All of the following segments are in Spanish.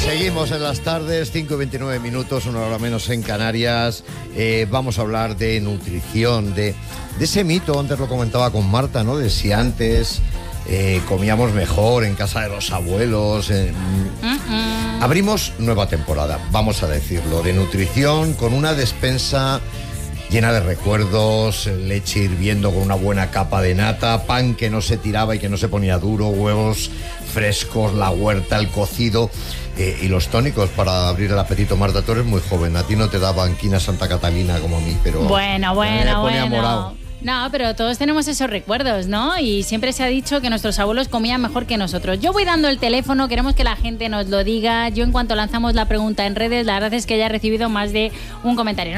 Seguimos en las tardes, 5:29 minutos, una hora menos en Canarias. Vamos a hablar de nutrición, de ese mito, antes lo comentaba con Marta, ¿no? De si antes comíamos mejor en casa de los abuelos. Abrimos nueva temporada, vamos a decirlo, de nutrición con una despensa llena de recuerdos, leche hirviendo con una buena capa de nata, pan que no se tiraba y que no se ponía duro, huevos frescos, la huerta, el cocido y los tónicos para abrir el apetito. Marta, tú eres muy joven, a ti no te daba anquina Santa Catalina como a mí, pero... Bueno. Morado. No, pero todos tenemos esos recuerdos, ¿no? Y siempre se ha dicho que nuestros abuelos comían mejor que nosotros. Yo voy dando el teléfono, queremos que la gente nos lo diga. Yo en cuanto lanzamos la pregunta en redes, la verdad es que ya he recibido más de un comentario.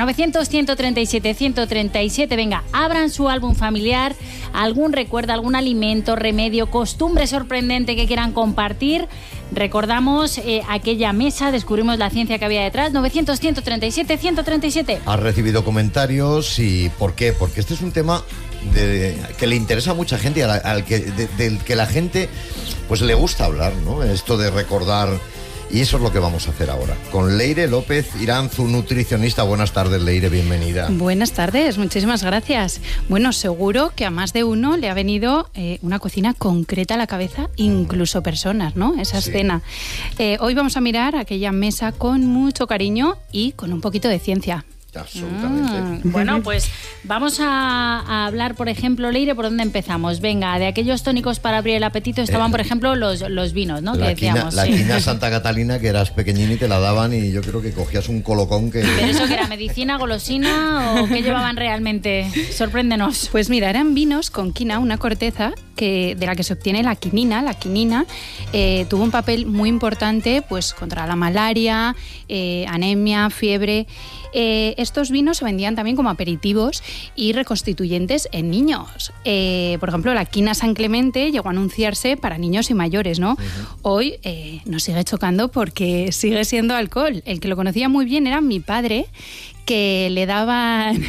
900-137-137, venga, abran su álbum familiar, algún recuerdo, algún alimento, remedio, costumbre sorprendente que quieran compartir. Recordamos aquella mesa, descubrimos la ciencia que había detrás. 900-137-137. Has recibido comentarios y ¿por qué? Porque este es un tema que le interesa a mucha gente, del que la gente pues le gusta hablar, ¿no? Esto de recordar, y eso es lo que vamos a hacer ahora. Con Leire López Iranzu, nutricionista. Buenas tardes, Leire, bienvenida. Buenas tardes, muchísimas gracias. Bueno, seguro que a más de uno le ha venido una cocina concreta a la cabeza, incluso personas, ¿no? Esa escena. Hoy vamos a mirar aquella mesa con mucho cariño y con un poquito de ciencia. Absolutamente. Bueno, pues vamos a hablar, por ejemplo, Leire, ¿por dónde empezamos? Venga, de aquellos tónicos para abrir el apetito estaban, por ejemplo, los vinos, ¿no? La quina Santa Catalina, que eras pequeñín y te la daban y yo creo que cogías un colocón que... ¿Pero eso que era medicina, golosina o qué llevaban realmente? Sorpréndenos. Pues mira, eran vinos con quina, una corteza de la que se obtiene la quinina. La quinina tuvo un papel muy importante pues contra la malaria, anemia, fiebre. Estos vinos se vendían también como aperitivos y reconstituyentes en niños. Por ejemplo, la quina San Clemente llegó a anunciarse para niños y mayores, ¿no? Hoy nos sigue chocando porque sigue siendo alcohol. El que lo conocía muy bien era mi padre, que le daban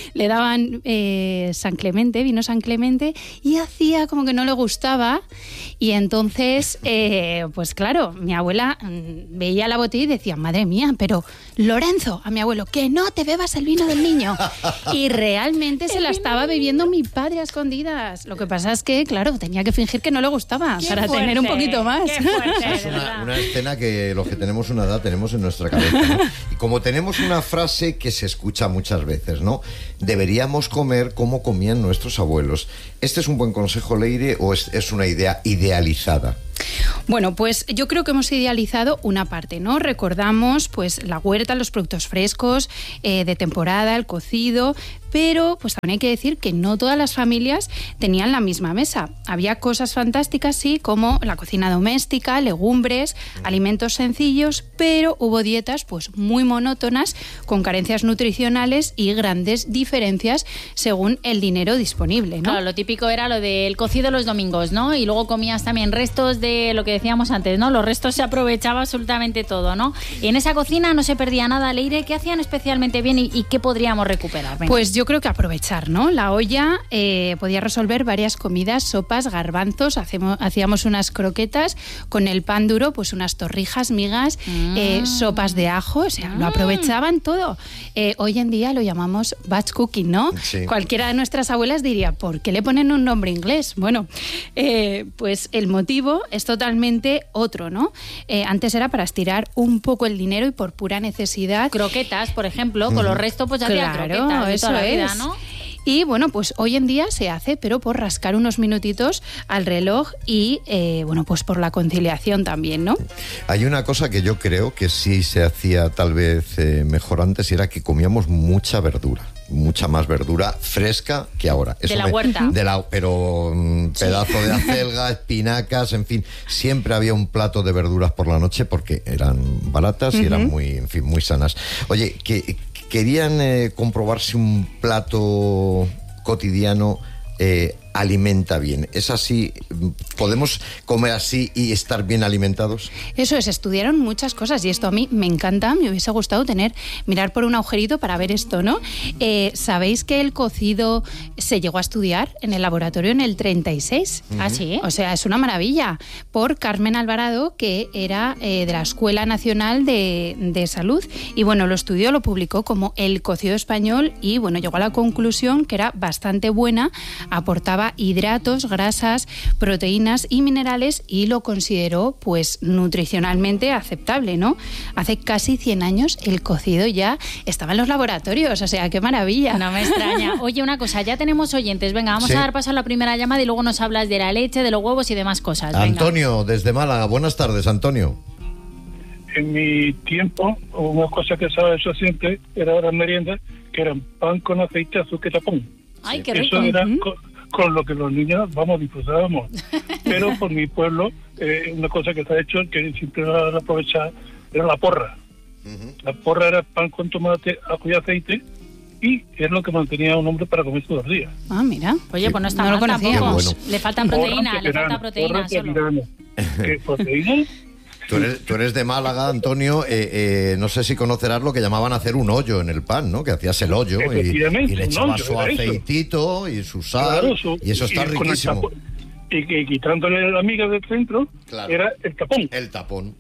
San Clemente, vino San Clemente, y hacía como que no le gustaba. Y entonces, pues claro, mi abuela veía la botella y decía, madre mía, pero Lorenzo, a mi abuelo, que no te bebas el vino del niño. Y realmente se la estaba bebiendo mi padre a escondidas. Lo que pasa es que, claro, tenía que fingir que no le gustaba para tener un poquito más. Qué fuerte, es una escena que los que tenemos una edad tenemos en nuestra cabeza, ¿no? Y como tenemos una frase que se escucha muchas veces, ¿no? Deberíamos comer como comían nuestros abuelos. ¿Este es un buen consejo, Leire, o es una idea idealizada? Bueno, pues yo creo que hemos idealizado una parte, ¿no? Recordamos pues la huerta, los productos frescos de temporada, el cocido, pero pues también hay que decir que no todas las familias tenían la misma mesa. Había cosas fantásticas, sí, como la cocina doméstica, legumbres, alimentos sencillos, pero hubo dietas pues muy monótonas, con carencias nutricionales y grandes diferencias según el dinero disponible, ¿no? Claro, lo típico era lo del cocido los domingos, ¿no? Y luego comías también restos de lo que decíamos antes, ¿no? Los restos se aprovechaba absolutamente todo, ¿no? Y en esa cocina no se perdía nada, Leire. ¿Qué hacían especialmente bien y qué podríamos recuperar? Venga. Pues yo creo que aprovechar, ¿no? La olla podía resolver varias comidas, sopas, garbanzos, hacíamos unas croquetas, con el pan duro, pues unas torrijas, migas, sopas de ajo, o sea, lo aprovechaban todo. Hoy en día lo llamamos batch cooking, ¿no? Sí. Cualquiera de nuestras abuelas diría, ¿por qué le ponen un nombre inglés? Bueno, pues el motivo es totalmente otro, ¿no? Antes era para estirar un poco el dinero y por pura necesidad. Croquetas, por ejemplo, con los restos pues ya hacían croquetas. Eso toda la vida, es. ¿no? Y bueno, pues hoy en día se hace, pero por rascar unos minutitos al reloj y, bueno, pues por la conciliación también, ¿no? Hay una cosa que yo creo que sí se hacía tal vez mejor antes, y era que comíamos mucha verdura. Mucha más verdura fresca que ahora. Eso de la huerta. Pero pedazo de acelga, espinacas, en fin. Siempre había un plato de verduras por la noche porque eran baratas y eran muy, en fin, muy sanas. Oye, querían comprobar si un plato cotidiano alimenta bien. ¿Es así? ¿Podemos comer así y estar bien alimentados? Eso es, estudiaron muchas cosas y esto a mí me encanta, me hubiese gustado mirar por un agujerito para ver esto, ¿no? ¿Sabéis que el cocido se llegó a estudiar en el laboratorio en el 36? ¿Ah, sí? O sea, es una maravilla, por Carmen Alvarado, que era de la Escuela Nacional de Salud, y bueno, lo estudió, lo publicó como el cocido español y bueno, llegó a la conclusión que era bastante buena, aportaba hidratos, grasas, proteínas y minerales y lo consideró pues nutricionalmente aceptable, ¿no? Hace casi 100 años el cocido ya estaba en los laboratorios, o sea, qué maravilla. No me extraña. Oye, una cosa, ya tenemos oyentes, venga, vamos a dar paso a la primera llamada y luego nos hablas de la leche, de los huevos y demás cosas. Venga. Antonio, desde Málaga, buenas tardes, Antonio. En mi tiempo, una cosa que estaba eso siempre era la merienda, que eran pan con aceite, azúcar y tapón. Ay, qué rico. Eso era con lo que los niños, disfrutábamos. Pero por mi pueblo, una cosa que se ha hecho, que siempre la aprovechaba, era la porra. La porra era pan con tomate, ajo y aceite, y es lo que mantenía a un hombre para comer todos los días. Ah, mira. Oye, pues no está No lo mal tampoco. Bueno. Le falta proteína, solo. ¿Qué proteína? Tú eres de Málaga, Antonio. No sé si conocerás lo que llamaban hacer un hoyo en el pan, ¿no? Que hacías el hoyo y le echabas su aceitito y su sal, claro, y eso está riquísimo. Y quitándole la miga del centro, claro, era el tapón. El tapón.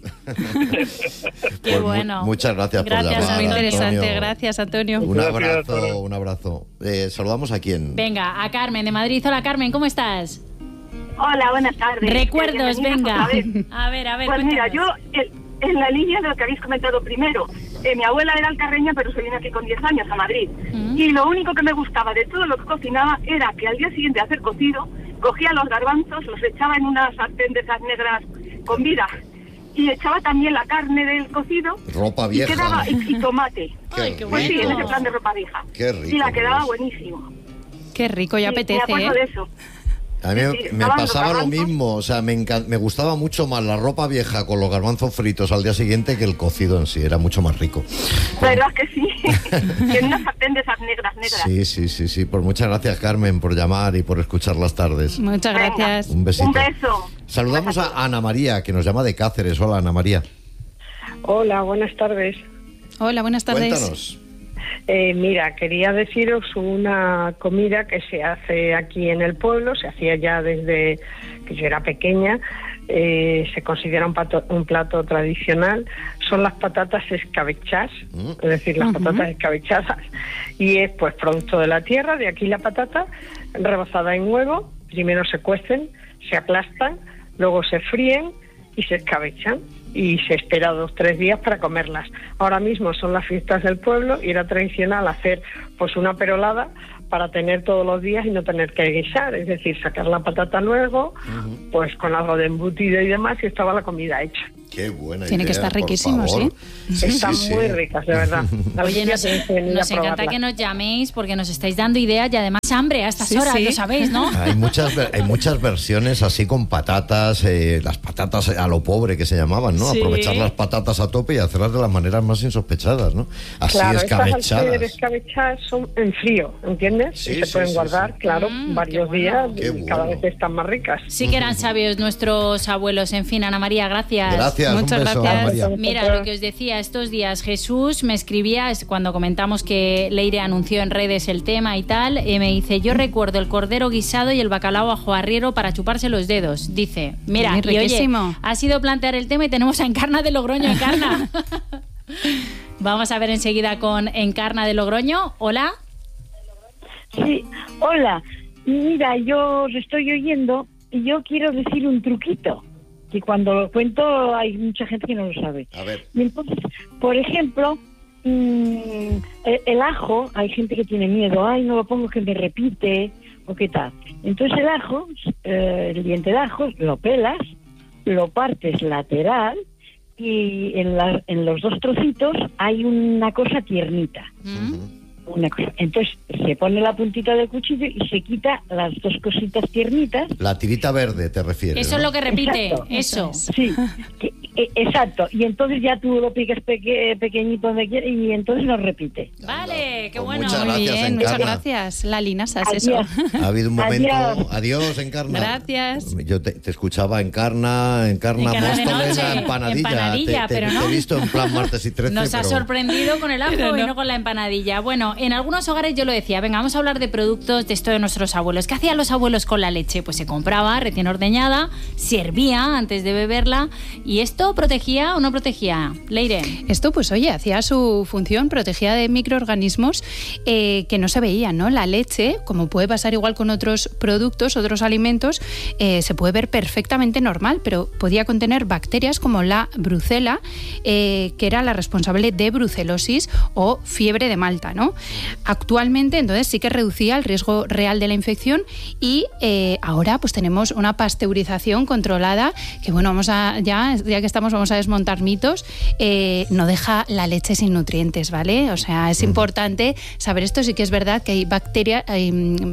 Qué pues bueno. Muchas gracias por llamar, Gracias, muy interesante. Antonio. Gracias, Antonio. Un abrazo. Saludamos a quién. Venga, a Carmen de Madrid. Hola, Carmen, ¿cómo estás? Hola, buenas tardes. Recuerdos, venga. A ver. Pues mira, yo en la línea de lo que habéis comentado primero, mi abuela era alcarreña, pero se vino aquí con 10 años a Madrid. Y lo único que me gustaba de todo lo que cocinaba era que al día siguiente de hacer cocido, cogía los garbanzos, los echaba en una sartén de esas negras con vida y echaba también la carne del cocido. Ropa vieja. Y quedaba, y tomate. Ay, qué pues sí, bueno. en ese plan de ropa vieja. Qué rico. Y la quedaba buenísimo. Qué rico, ya apetece, Me acuerdo de eso. A mí me pasaba lo mismo, o sea, me gustaba mucho más la ropa vieja con los garbanzos fritos al día siguiente que el cocido en sí, era mucho más rico. ¿Verdad que sí? Que en una sartén de esas negras. Sí, pues muchas gracias, Carmen, por llamar y por escuchar las tardes. Muchas gracias. Un besito. Un beso. Saludamos a Ana María, que nos llama de Cáceres. Hola, Ana María. Hola, buenas tardes. Hola, buenas tardes. Cuéntanos. Mira, quería deciros una comida que se hace aquí en el pueblo, se hacía ya desde que yo era pequeña, se considera un plato tradicional, son las patatas escabechadas, es decir, las patatas escabechadas, y es pues producto de la tierra, de aquí la patata, rebozada en huevo, primero se cuecen, se aplastan, luego se fríen y se escabechan. Y se espera 2 o 3 días para comerlas. Ahora mismo son las fiestas del pueblo y era tradicional hacer pues una perolada para tener todos los días y no tener que guisar, es decir, sacar la patata luego, pues con algo de embutido y demás, y estaba la comida hecha. Qué buena Tiene idea, que estar riquísimo, ¿sí? Están muy ricas, de verdad. Oye, nos encanta que nos llaméis porque nos estáis dando ideas y además hambre a estas horas, lo sabéis, ¿no? Hay muchas versiones así con patatas, las patatas a lo pobre que se llamaban, ¿no? Sí. Aprovechar las patatas a tope y hacerlas de las maneras más insospechadas, ¿no? Así claro, escabechadas. Estas al ser escabechadas son en frío, ¿entiendes? Sí, y se pueden guardar, claro, varios días y cada vez están más ricas. Sí que eran sabios nuestros abuelos. En fin, Ana María, gracias. Gracias, Muchas un beso, gracias. Ana María. Mira, lo que os decía, estos días Jesús me escribía, cuando comentamos que Leire anunció en redes el tema y tal, me dice, yo recuerdo el cordero guisado y el bacalao ajo arriero para chuparse los dedos. Dice, mira, Muy y oye, riquísimo. ha sido plantear el tema y tenemos a Encarna de Logroño. Encarna. Vamos a ver enseguida con Encarna de Logroño. Hola. Sí, hola. Mira, yo os estoy oyendo y yo quiero decir un truquito, que cuando lo cuento hay mucha gente que no lo sabe. A ver. Y entonces, por ejemplo, el ajo, hay gente que tiene miedo, ay, no lo pongo que me repite, o qué tal. Entonces el ajo, el diente de ajo, lo pelas, lo partes lateral y en los 2 trocitos hay una cosa tiernita. Una cosa. Entonces se pone la puntita del cuchillo y se quita las 2 cositas tiernitas. La tirita verde, te refieres, Eso ¿no? es lo que repite. Exacto. Eso. Sí, Exacto, y entonces ya tú lo piques pequeñito donde quieras y entonces no repite. Vale, qué Pues bueno. muchas Muy gracias, bien, muchas Encarna. gracias. La linasas, Adiós. eso. Ha habido un momento. Adiós. Adiós, Encarna. Gracias. Yo te escuchaba Encarna, Encarna de Móstoles, noche, empanadilla. pero no. Te he visto en plan martes y 13. Nos ha pero... sorprendido con el ajo Pero y no. no con la empanadilla. Bueno, en algunos hogares yo lo decía, venga, vamos a hablar de productos de esto de nuestros abuelos. ¿Qué hacían los abuelos con la leche? Pues se compraba recién ordeñada, se hervía antes de beberla, y esto protegía o no protegía, Leire. Esto, pues oye, hacía su función, protegía de microorganismos que no se veían, ¿no? La leche, como puede pasar igual con otros productos, otros alimentos, se puede ver perfectamente normal, pero podía contener bacterias como la brucela, que era la responsable de brucelosis o fiebre de Malta, ¿no? Actualmente, entonces, sí que reducía el riesgo real de la infección y ahora pues tenemos una pasteurización controlada que, bueno, ya que estamos, vamos a desmontar mitos. No deja la leche sin nutrientes, ¿vale? O sea, es importante saber esto. Sí que es verdad que hay bacterias, hay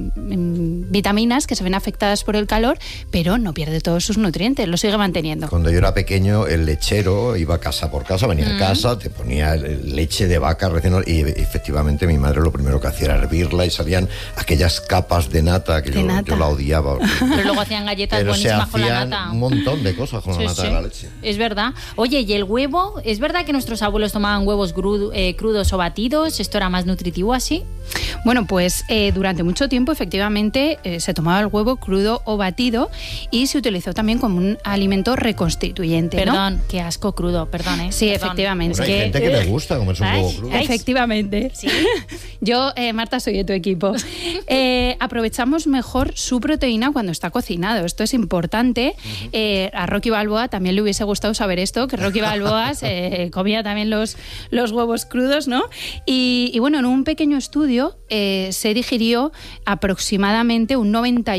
vitaminas que se ven afectadas por el calor, pero no pierde todos sus nutrientes, lo sigue manteniendo. Cuando yo era pequeño, el lechero iba casa por casa, venía a casa, te ponía leche de vaca recién, y efectivamente mi madre lo primero que hacía era hervirla y salían aquellas capas de nata que yo la odiaba. Pero luego hacían galletas Pero buenísimas se con la hacían nata. un montón de cosas con la nata de la leche. Es verdad. Oye, ¿y el huevo? ¿Es verdad que nuestros abuelos tomaban huevos crudos o batidos? ¿Esto era más nutritivo así? Bueno, pues durante mucho tiempo efectivamente se tomaba el huevo crudo o batido y se utilizó también como un alimento reconstituyente, ¿no? Perdón, qué asco crudo, perdón, ¿eh? Sí, Perdón. efectivamente. Bueno, hay gente que le gusta comerse un Ay, huevo crudo. ay. Efectivamente. Sí. Yo, Marta, soy de tu equipo. Aprovechamos mejor su proteína cuando está cocinado. Esto es importante. A Rocky Balboa también le hubiese gustado saber esto, que Rocky Balboa comía también los huevos crudos, ¿no? Y bueno, en un pequeño estudio se digirió aproximadamente un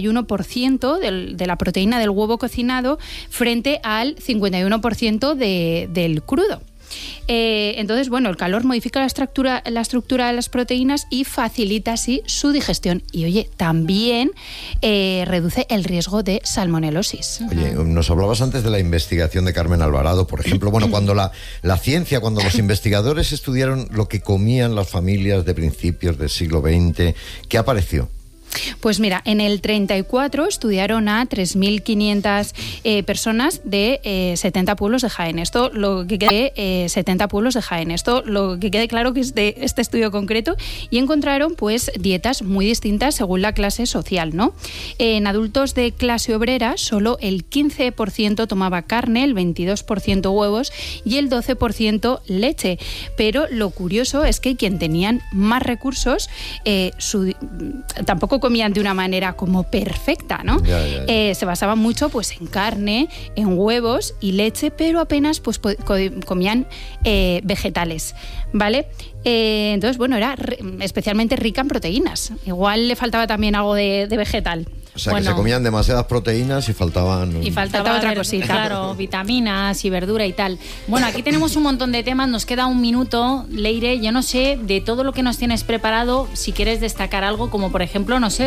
91% de la proteína del huevo cocinado frente al 51% del crudo. Entonces, bueno, el calor modifica la estructura de las proteínas y facilita así su digestión. Y oye, también reduce el riesgo de salmonelosis. Oye, nos hablabas antes de la investigación de Carmen Alvarado, por ejemplo. Bueno, cuando la ciencia, cuando los investigadores estudiaron lo que comían las familias de principios del siglo XX, ¿qué apareció? Pues mira, en el 34 estudiaron a 3.500 personas de 70 pueblos de Jaén. Esto lo que quede 70 pueblos de Jaén. Esto lo que quede claro que es de este estudio concreto, y encontraron pues dietas muy distintas según la clase social, ¿no? En adultos de clase obrera solo el 15% tomaba carne, el 22% huevos y el 12% leche. Pero lo curioso es que quien tenían más recursos tampoco comían de una manera como perfecta, ¿no? Ya. Se basaban mucho pues en carne, en huevos y leche, pero apenas pues comían vegetales, ¿vale? Entonces, bueno, era especialmente rica en proteínas. Igual le faltaba también algo de vegetal. O sea, que se comían demasiadas proteínas y faltaban... Y faltaba otra cosita. Claro, vitaminas y verdura y tal. Bueno, aquí tenemos un montón de temas, nos queda un minuto. Leire, yo no sé, de todo lo que nos tienes preparado, si quieres destacar algo, como por ejemplo, no sé,